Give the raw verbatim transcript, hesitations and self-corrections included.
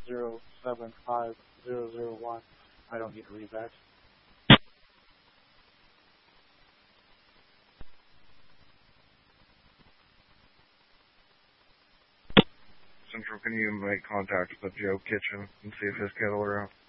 zero seven five zero zero one. I don't need to read that. Central, can you make contact with Joe Kitchen and see if his kettle are out?